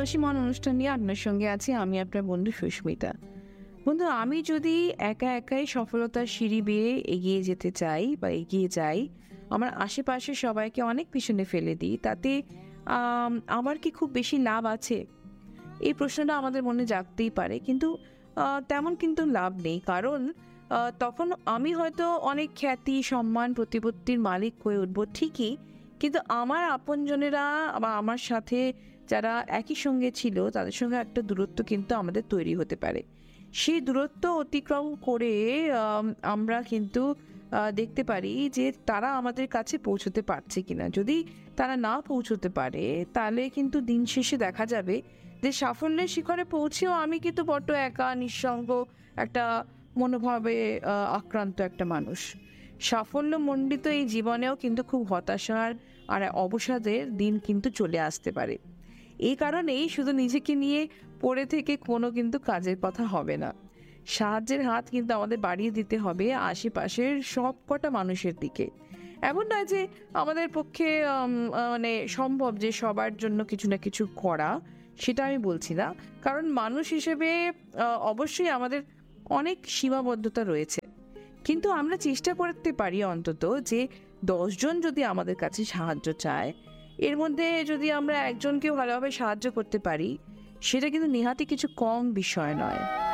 ভালোবাসি মন অনুষ্ঠান নিয়ে আপনার সঙ্গে আছি আমি আপনার বন্ধু সুস্মিতা। বন্ধু, আমি যদি একা একাই সফলতার সিঁড়ি বেয়ে এগিয়ে যেতে চাই বা এগিয়ে যাই, আমার আশেপাশে সবাইকে অনেক পিছনে ফেলে দিই, তাতে আমার কি খুব বেশি লাভ আছে? এই প্রশ্নটা আমাদের মনে জাগতেই পারে, কিন্তু তেমন কিন্তু লাভ নেই। কারণ তখন আমি হয়তো অনেক খ্যাতি, সম্মান, প্রতিপত্তির মালিক হয়ে উঠবো ঠিকই, কিন্তু আমার আপনজনেরা বা আমার সাথে যারা একই সঙ্গে ছিল তাদের সঙ্গে একটা দূরত্ব কিন্তু আমাদের তৈরি হতে পারে। সেই দূরত্ব অতিক্রম করে আমরা কিন্তু দেখতে পারি যে তারা আমাদের কাছে পৌঁছতে পারছে কিনা। যদি তারা না পৌঁছতে পারে, তাহলে কিন্তু দিন শেষে দেখা যাবে যে সাফল্যের শিখরে পৌঁছেও আমি কিন্তু বড্ড একা, নিঃসঙ্গ একটা মনোভাবে আক্রান্ত একটা মানুষ। সাফল্যমণ্ডিত এই জীবনেও কিন্তু খুব হতাশার আর অবসাদের দিন কিন্তু চলে আসতে পারে। এই কারণেই শুধু নিজেকে নিয়ে পড়ে থেকে কোনো কিন্তু কাজের কথা হবে না। সাহায্যের হাত কিন্তু আমাদের বাড়িয়ে দিতে হবে আশেপাশের সব কটা মানুষের দিকে। এমন নয় যে আমাদের পক্ষে মানে সম্ভব যে সবার জন্য কিছু না কিছু করা, সেটা আমি বলছি না। কারণ মানুষ হিসেবে অবশ্যই আমাদের অনেক সীমাবদ্ধতা রয়েছে। কিন্তু আমরা চেষ্টা করতে পারি অন্তত যে ১০ জন যদি আমাদের কাছে সাহায্য চায়, এর মধ্যে যদি আমরা একজনকেও ভালোভাবে সাহায্য করতে পারি, সেটা কিন্তু নেহাতই কিছু কম বিষয় নয়।